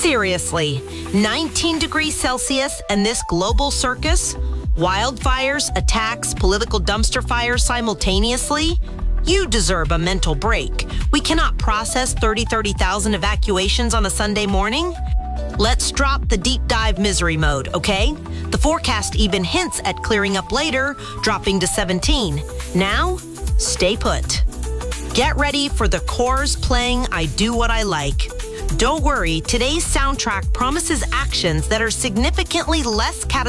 Seriously, 19 degrees Celsius and this global circus? Wildfires, attacks, political dumpster fires simultaneously? You deserve a mental break. We cannot process 30,000 evacuations on a Sunday morning. Let's drop the deep dive misery mode, okay? The forecast even hints at clearing up later, dropping to 17. Now, stay put. Get ready for the Corrs playing I Do What I Like. Don't worry, today's soundtrack promises actions that are significantly less catastrophic